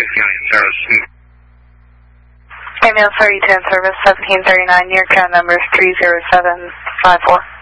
Mail 3010 service 1739, your code number is 30754.